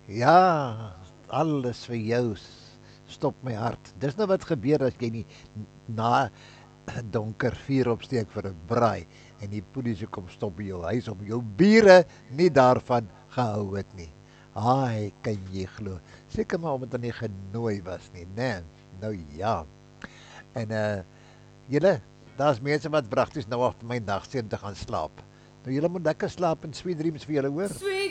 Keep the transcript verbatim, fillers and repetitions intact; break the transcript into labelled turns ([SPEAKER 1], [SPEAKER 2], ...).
[SPEAKER 1] Ja, alles vir jou stop my hart. Dis nou wat gebeur as jy nie na donker vuur opsteek vir 'n braai en die polisie kom stop by jou huis om jou bure nie daarvan gehou het nie. Ai, kan jy glo? Seker maar omdat hulle nie genooi was nie, né? Nou ja. En uh julle, daar's mense wat wragties nou af my nagseun te gaan slaap. Nou julle moet lekker slaap en sweet dreams vir julle hoor.